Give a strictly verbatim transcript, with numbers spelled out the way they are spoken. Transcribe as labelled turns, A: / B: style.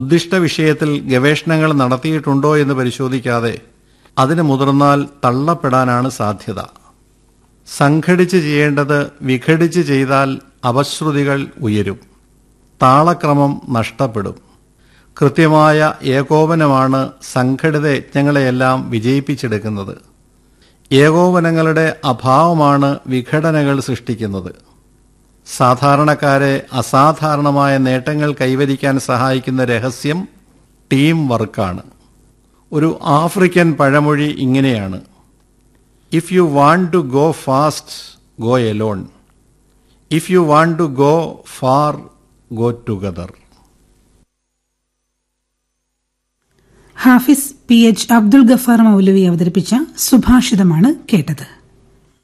A: ഉദ്ദിഷ്ട വിഷയത്തിൽ ഗവേഷണങ്ങൾ നടത്തിയിട്ടുണ്ടോ എന്ന് പരിശോധിക്കാതെ അതിന് മുതിർന്നാൽ തള്ളപ്പെടാനാണ് സാധ്യത. സംഘടിച്ച് ചെയ്യേണ്ടത് വിഘടിച്ച് ചെയ്താൽ അപശ്രുതികൾ ഉയരും, താളക്രമം നഷ്ടപ്പെടും. കൃത്യമായ ഏകോപനമാണ് സംഘടിത യജ്ഞങ്ങളെയെല്ലാം വിജയിപ്പിച്ചെടുക്കുന്നത്. ഏകോപനങ്ങളുടെ അഭാവമാണ് വിഘടനകൾ സൃഷ്ടിക്കുന്നത്. സാധാരണക്കാരെ അസാധാരണമായ നേട്ടങ്ങൾ കൈവരിക്കാൻ സഹായിക്കുന്ന രഹസ്യം ടീം വർക്കാണ്. ഒരു ആഫ്രിക്കൻ പഴമൊഴി ഇങ്ങനെയാണ്: if you want to go fast, go Elon. If you want to go far, go together.
B: Hafiz P H Abdul Ghaffar മൗലവി അവതരിപ്പിച്ച സുഭാഷിതമാണ് കേട്ടത്.